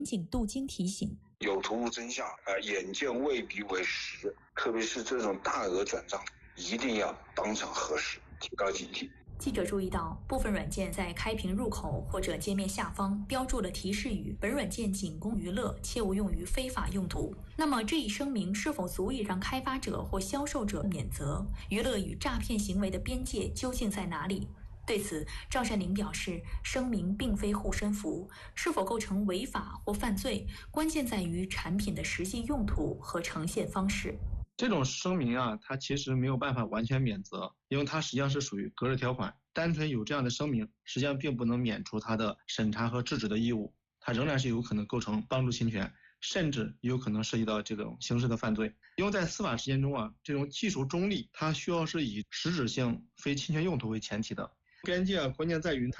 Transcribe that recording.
警杜京提醒， 有图无真相，眼见未必为实，特别是这种大额转账，一定要当场核实，提高警惕。 记者注意到，部分软件在开屏入口或者界面下方标注了提示语：本软件仅供娱乐，切勿用于非法用途。那么这一声明是否足以让开发者或销售者免责？娱乐与诈骗行为的边界究竟在哪里？对此，赵善林表示，声明并非护身符，是否构成违法或犯罪，关键在于产品的实际用途和呈现方式。 这种声明它其实没有办法完全免责，因为它实际上是属于隔日条款，单纯有这样的声明，实际上并不能免除它的审查和制止的义务，它仍然是有可能构成帮助侵权，甚至有可能涉及到这种刑事的犯罪。因为在司法实践中这种技术中立，它需要是以实质性非侵权用途为前提的。边界关键在于它